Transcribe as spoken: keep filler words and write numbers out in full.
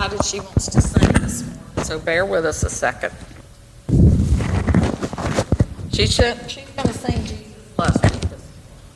decided she wants to sing this morning, so bear with us a second. She should, she's going to sing